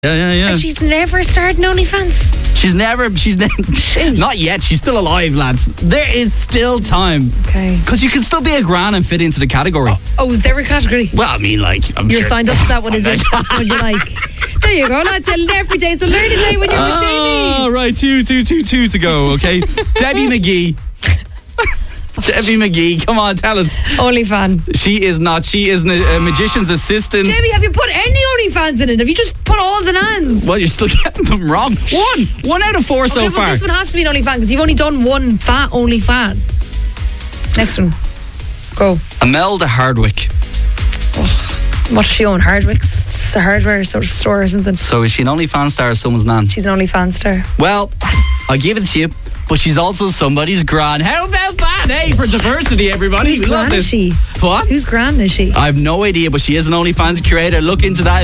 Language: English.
Yeah. And she's never started OnlyFans. She's not yet. She's still alive, lads. There is still time. Okay. Because you can still be a gran and fit into the category. Oh, is there a category? Well, I mean, like, You're signed up for that one, is it? That's what you like. There you go, lads. Every day's a learning day when you're with Jamie. Oh, right. Two to go, okay? Debbie McGee. Debbie McGee, come on, tell us. OnlyFans. She is not. She is a magician's assistant. Jamie, have you put any OnlyFans in it? Have you just put all the nans? Well, you're still getting them wrong. One out of four so well, far. This one has to be an OnlyFans because you've only done one fat OnlyFans. Next one. Go. Imelda Hardwick. What does she own? Hardwick's? It's a hardware sort of store or something. So is she an OnlyFans star or someone's nan? She's an OnlyFans star. Well, I'll give it to you. But she's also somebody's gran. How about that, hey? For diversity, everybody. Whose We love gran this. is she? What? Whose gran is she? I have no idea, but she is an OnlyFans creator. Look into that.